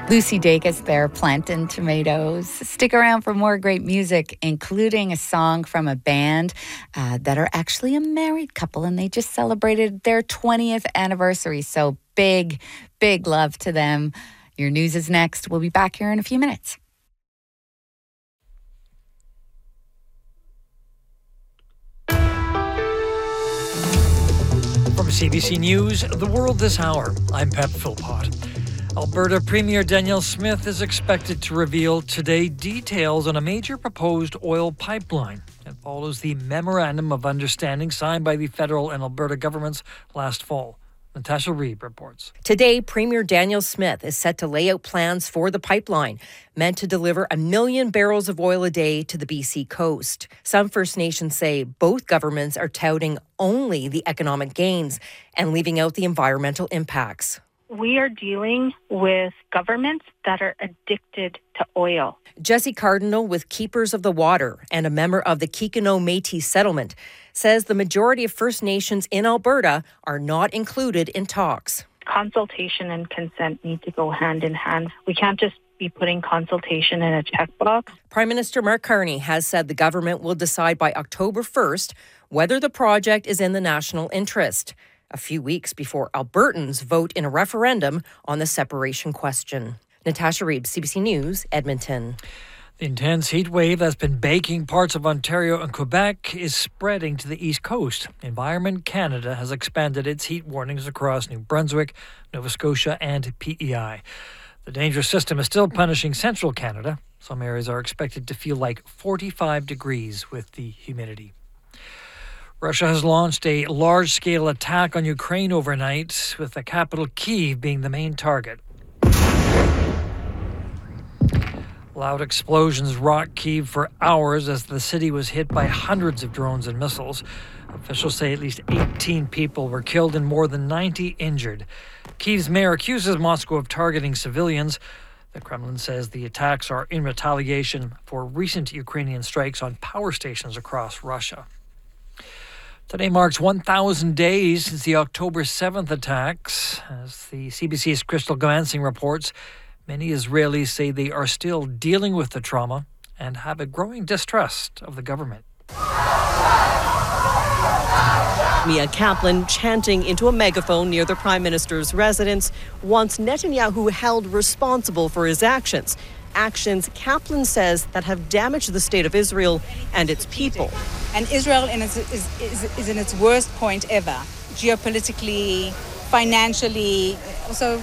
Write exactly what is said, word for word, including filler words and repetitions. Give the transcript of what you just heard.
Lucy Dacus there, planting tomatoes. Stick around for more great music, including a song from a band uh, that are actually a married couple, and they just celebrated their twentieth anniversary. So big, big love to them. Your news is next. We'll be back here in a few minutes. From C B C News, The World This Hour, I'm Pep Philpott. Alberta Premier Danielle Smith is expected to reveal today details on a major proposed oil pipeline. It follows the Memorandum of Understanding signed by the federal and Alberta governments last fall. Natasha Reeb reports. Today, Premier Danielle Smith is set to lay out plans for the pipeline, meant to deliver a million barrels of oil a day to the B C coast. Some First Nations say both governments are touting only the economic gains and leaving out the environmental impacts. We are dealing with governments that are addicted to oil. Jesse Cardinal with Keepers of the Water and a member of the Kikino Métis settlement says the majority of First Nations in Alberta are not included in talks. Consultation and consent need to go hand in hand. We can't just be putting consultation in a checkbox. Prime Minister Mark Carney has said the government will decide by October first whether the project is in the national interest, a few weeks before Albertans vote in a referendum on the separation question. Natasha Reeb, C B C News, Edmonton. The intense heat wave that's been baking parts of Ontario and Quebec is spreading to the east coast. Environment Canada has expanded its heat warnings across New Brunswick, Nova Scotia and P E I. The dangerous system is still punishing central Canada. Some areas are expected to feel like forty-five degrees with the humidity. Russia has launched a large-scale attack on Ukraine overnight, with the capital Kyiv being the main target. Loud explosions rocked Kyiv for hours as the city was hit by hundreds of drones and missiles. Officials say at least eighteen people were killed and more than ninety injured. Kyiv's mayor accuses Moscow of targeting civilians. The Kremlin says the attacks are in retaliation for recent Ukrainian strikes on power stations across Russia. Today marks one thousand days since the October seventh attacks. As the C B C's Crystal Gamansing reports, many Israelis say they are still dealing with the trauma and have a growing distrust of the government. Mia Kaplan chanting into a megaphone near the Prime Minister's residence wants Netanyahu held responsible for his actions. Actions, Kaplan says, that have damaged the state of Israel and its people. And Israel is, is, is, is in its worst point ever, geopolitically, financially, also